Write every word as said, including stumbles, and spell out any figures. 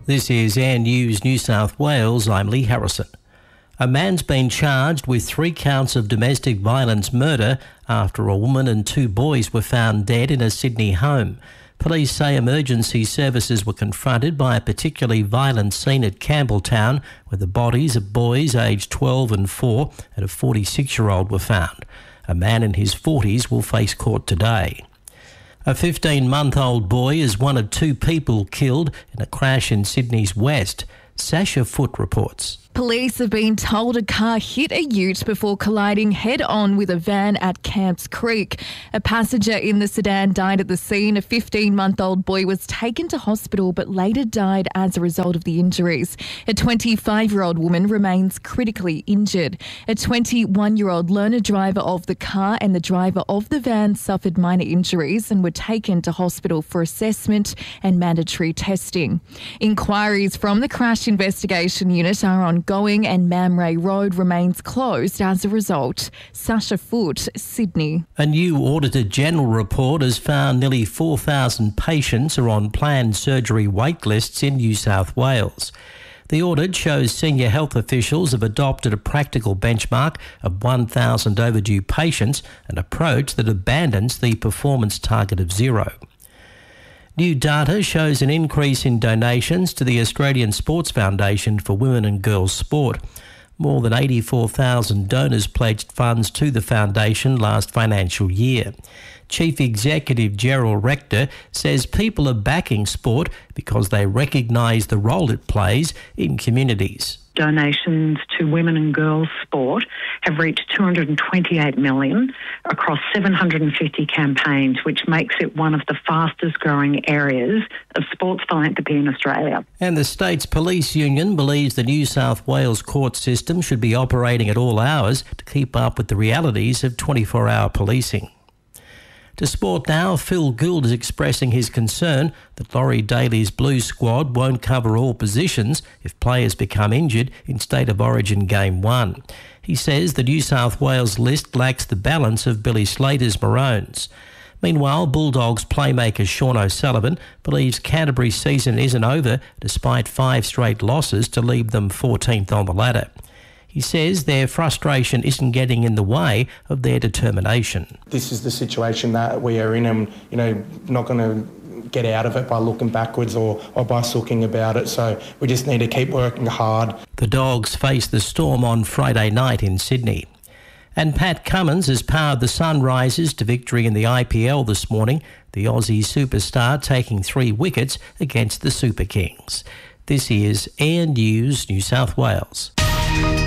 This is Air News New South Wales. I'm Lee Harrison. A man's been charged with three counts of domestic violence murder after a woman and two boys were found dead in a Sydney home. Police say emergency services were confronted by a particularly violent scene at Campbelltown, where the bodies of boys aged twelve and four and a forty-six-year-old were found. A man in his forties will face court today. A fifteen-month-old boy is one of two people killed in a crash in Sydney's west. Sasha Foote reports. Police have been told a car hit a ute before colliding head-on with a van at Camps Creek. A passenger in the sedan died at the scene. A fifteen-month-old boy was taken to hospital but later died as a result of the injuries. A twenty-five-year-old woman remains critically injured. A twenty-one-year-old learner driver of the car and the driver of the van suffered minor injuries and were taken to hospital for assessment and mandatory testing. Inquiries from the Crash Investigation Unit are on Going and Mamre Road remains closed as a result. Sasha Foote, Sydney. A new Auditor General report has found nearly four thousand patients are on planned surgery wait lists in New South Wales. The audit shows senior health officials have adopted a practical benchmark of one thousand overdue patients, an approach that abandons the performance target of zero. New data shows an increase in donations to the Australian Sports Foundation for Women and Girls Sport. More than eighty-four thousand donors pledged funds to the foundation last financial year. Chief Executive Gerald Rector says people are backing sport because they recognise the role it plays in communities. Donations to women and girls sport have reached two hundred twenty-eight million across seven hundred fifty campaigns, which makes it one of the fastest growing areas of sports philanthropy in Australia. And the state's police union believes the New South Wales court system should be operating at all hours to keep up with the realities of twenty-four hour policing. To sport now, Phil Gould is expressing his concern that Laurie Daly's Blues squad won't cover all positions if players become injured in State of Origin Game one. He says the New South Wales list lacks the balance of Billy Slater's Maroons. Meanwhile, Bulldogs playmaker Sean O'Sullivan believes Canterbury's season isn't over despite five straight losses to leave them fourteenth on the ladder. He says their frustration isn't getting in the way of their determination. This is the situation that we are in, and, you know, not going to get out of it by looking backwards or, or by sulking about it. So we just need to keep working hard. The Dogs face the Storm on Friday night in Sydney. And Pat Cummins has powered the Sunrisers to victory in the I P L this morning, the Aussie superstar taking three wickets against the Super Kings. This is Air News New South Wales.